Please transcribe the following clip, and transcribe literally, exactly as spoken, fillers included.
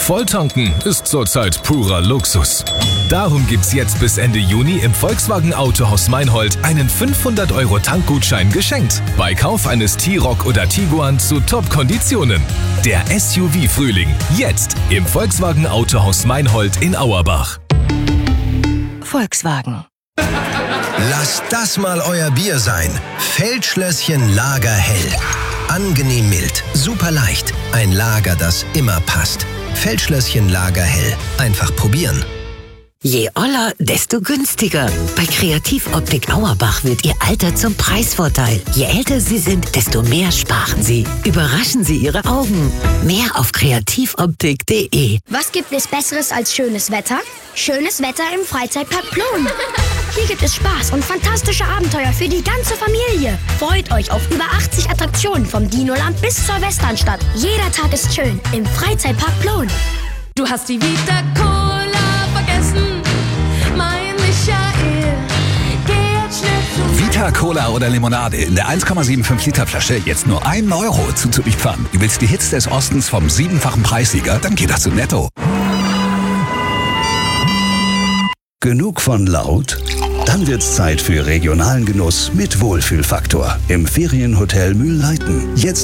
Volltanken ist zurzeit purer Luxus. Darum gibt's jetzt bis Ende Juni im Volkswagen Autohaus Meinhold einen fünfhundert Euro Tankgutschein geschenkt. Bei Kauf eines T-Roc oder Tiguan zu Top-Konditionen. Der S U V-Frühling. Jetzt im Volkswagen Autohaus Meinhold in Auerbach. Volkswagen. Lasst das mal euer Bier sein. Feldschlösschen Lager Hell. Angenehm mild, super leicht. Ein Lager, das immer passt. Feldschlösschen Lager Hell. Einfach probieren. Je oller, desto günstiger. Bei Kreativoptik Auerbach wird Ihr Alter zum Preisvorteil. Je älter Sie sind, desto mehr sparen Sie. Überraschen Sie Ihre Augen. Mehr auf kreativoptik punkt de. Was gibt es Besseres als schönes Wetter? Schönes Wetter im Freizeitpark Plon. Hier gibt es Spaß und fantastische Abenteuer für die ganze Familie. Freut euch auf über achtzig Attraktionen vom Dinoland bis zur Westernstadt. Jeder Tag ist schön im Freizeitpark Plon. Du hast die Vita Cola vergessen, mein Michael. Geh jetzt schnell zu Vita Cola oder Limonade in der eins Komma fünfundsiebzig Liter Flasche jetzt nur ein Euro zu Zürichpfannen. Du willst die Hits des Ostens vom siebenfachen Preissieger? Dann geht das zu Netto. Genug von laut? Dann wird's Zeit für regionalen Genuss mit Wohlfühlfaktor im Ferienhotel Mühlleiten. Jetzt